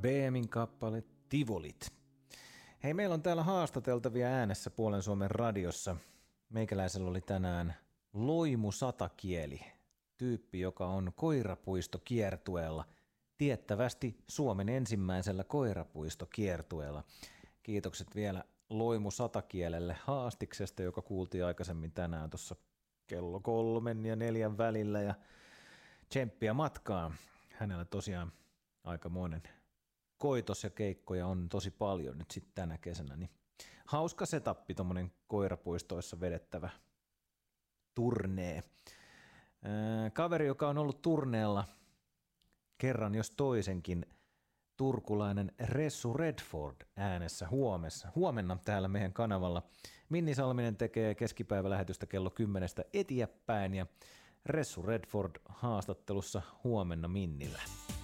BMin kappale Tivolit. Hei, meillä on täällä haastateltavia äänessä Puolen Suomen radiossa. Meikäläisellä oli tänään Loimu Satakieli, tyyppi, joka on koirapuistokiertueella. Tiettävästi Suomen ensimmäisellä koirapuistokiertueella. Kiitokset vielä Loimu Satakielelle haastiksesta, joka kuultiin aikaisemmin tänään tuossa kello 3 ja 4 välillä. Ja tsemppiä matkaan. Hänellä tosiaan aikamoinen koitos ja keikkoja on tosi paljon nyt sitten tänä kesänä. Niin hauska setappi, tommonen koirapuistoissa vedettävä turnee. Kaveri, joka on ollut turneella kerran jos toisenkin, turkulainen Ressu Redford äänessä huomenna täällä meidän kanavalla. Minni Salminen tekee keskipäivälähetystä kello 10 eteenpäin ja Ressu Redford haastattelussa huomenna Minnillä.